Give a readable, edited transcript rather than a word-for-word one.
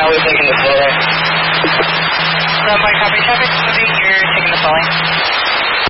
we're taking the flow lane. 11 point, copy. Traffic's moving, you're taking the flow lane.